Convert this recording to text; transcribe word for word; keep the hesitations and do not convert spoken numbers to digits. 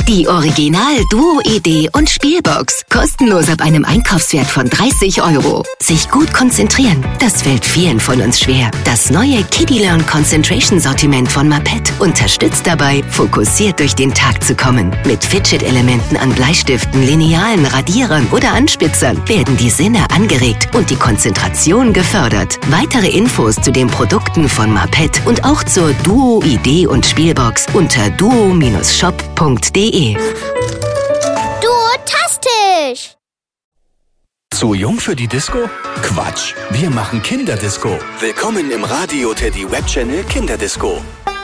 Die Original-Duo-Idee und Spielbox. Kostenlos ab einem Einkaufswert von dreißig Euro. Sich gut konzentrieren, das fällt vielen von uns schwer. Das neue Kiddie Learn Concentration Sortiment von Maped unterstützt dabei, fokussiert durch den Tag zu kommen. Mit Fidget-Elementen an Bleistiften, Linealen, Radierern oder Anspitzern werden die Sinne angeregt und die Konzentration gefördert. Weitere Infos zu den Produkten von Maped und auch zur Duo-Idee und Spielbox unter duo Bindestrich shop punkt de. Duotastisch! Zu jung für die Disco? Quatsch, wir machen Kinderdisco. Willkommen im Radio Teddy Webchannel Kinderdisco.